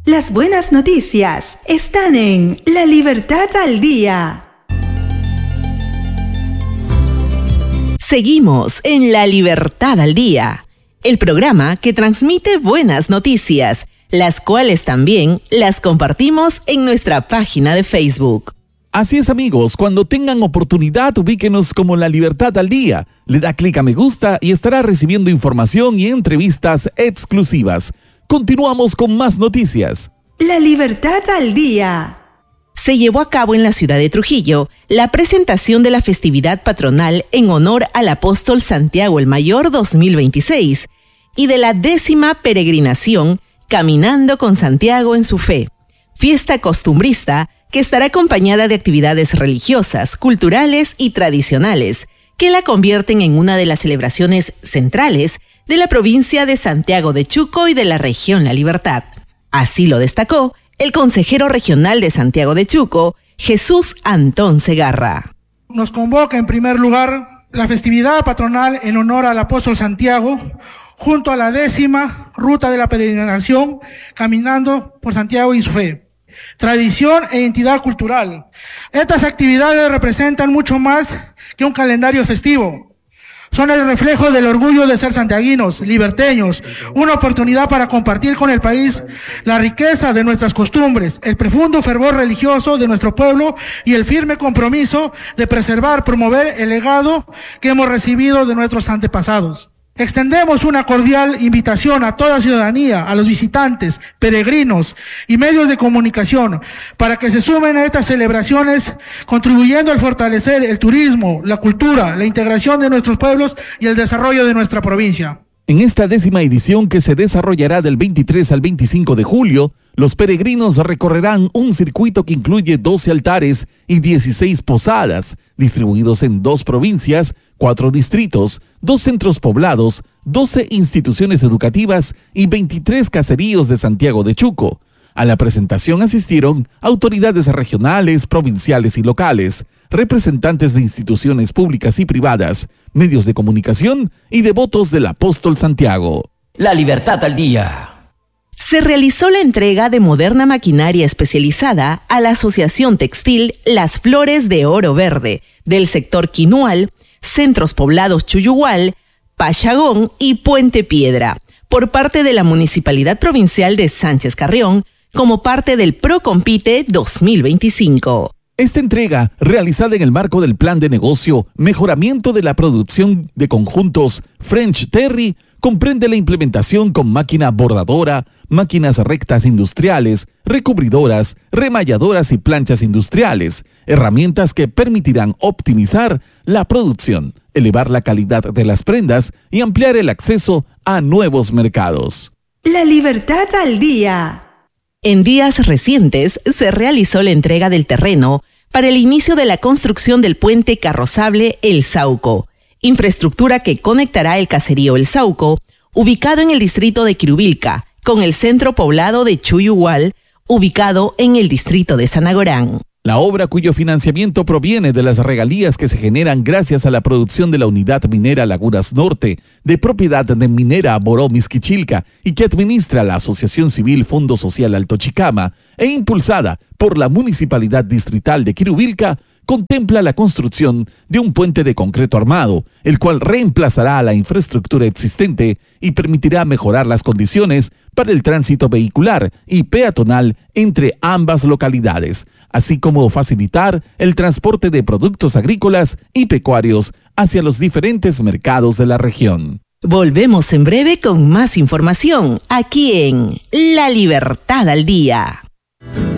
Las buenas noticias están en La Libertad al Día. Seguimos en La Libertad al Día, el programa que transmite buenas noticias, las cuales también las compartimos en nuestra página de Facebook. Así es, amigos, cuando tengan oportunidad, ubíquenos como La Libertad al Día. Le da clic a me gusta y estará recibiendo información y entrevistas exclusivas. Continuamos con más noticias. La Libertad al Día. Se llevó a cabo en la ciudad de Trujillo la presentación de la festividad patronal en honor al apóstol Santiago el Mayor 2026 y de la 10ª peregrinación Caminando con Santiago en su Fe, fiesta costumbrista que estará acompañada de actividades religiosas, culturales y tradicionales que la convierten en una de las celebraciones centrales de la provincia de Santiago de Chuco y de la región La Libertad. Así lo destacó el consejero regional de Santiago de Chuco, Jesús Antón Segarra. Nos convoca en primer lugar la festividad patronal en honor al apóstol Santiago, junto a la 10ª ruta de la peregrinación Caminando por Santiago y su Fe. Tradición e identidad cultural. Estas actividades representan mucho más que un calendario festivo. Son el reflejo del orgullo de ser santiaguinos, liberteños, una oportunidad para compartir con el país la riqueza de nuestras costumbres, el profundo fervor religioso de nuestro pueblo y el firme compromiso de preservar, promover el legado que hemos recibido de nuestros antepasados. Extendemos una cordial invitación a toda ciudadanía, a los visitantes, peregrinos y medios de comunicación para que se sumen a estas celebraciones, contribuyendo al fortalecer el turismo, la cultura, la integración de nuestros pueblos y el desarrollo de nuestra provincia. En esta 10ª edición, que se desarrollará del 23 al 25 de julio, los peregrinos recorrerán un circuito que incluye 12 altares y 16 posadas, distribuidos en 2 provincias, 4 distritos, 2 centros poblados, 12 instituciones educativas y 23 caseríos de Santiago de Chuco. A la presentación asistieron autoridades regionales, provinciales y locales, representantes de instituciones públicas y privadas, medios de comunicación y devotos del apóstol Santiago. La Libertad al Día. Se realizó la entrega de moderna maquinaria especializada a la Asociación Textil Las Flores de Oro Verde, del sector Quinual, Centros Poblados Chuyugual, Pachagón y Puente Piedra, por parte de la Municipalidad Provincial de Sánchez Carrión, como parte del Procompite 2025. Esta entrega, realizada en el marco del Plan de Negocio Mejoramiento de la Producción de Conjuntos French Terry, comprende la implementación con máquina bordadora, máquinas rectas industriales, recubridoras, remalladoras y planchas industriales, herramientas que permitirán optimizar la producción, elevar la calidad de las prendas y ampliar el acceso a nuevos mercados. La Libertad al Día. En días recientes se realizó la entrega del terreno para el inicio de la construcción del puente carrozable El Sauco, infraestructura que conectará el caserío El Sauco, ubicado en el distrito de Quirubilca, con el centro poblado de Chuyugual, ubicado en el distrito de Sanagorán. La obra, cuyo financiamiento proviene de las regalías que se generan gracias a la producción de la unidad minera Lagunas Norte, de propiedad de Minera Boró Misquichilca y que administra la Asociación Civil Fondo Social Alto Chicama, e impulsada por la Municipalidad Distrital de Quirubilca, contempla la construcción de un puente de concreto armado, el cual reemplazará a la infraestructura existente y permitirá mejorar las condiciones para el tránsito vehicular y peatonal entre ambas localidades, así como facilitar el transporte de productos agrícolas y pecuarios hacia los diferentes mercados de la región. Volvemos en breve con más información aquí en La Libertad al Día.